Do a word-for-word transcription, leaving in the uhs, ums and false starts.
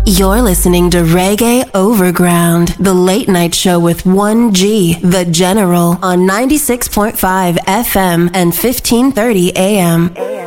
You're listening to Reggae Overground, the late night show with one G, The General, on ninety-six point five F M and fifteen thirty A M.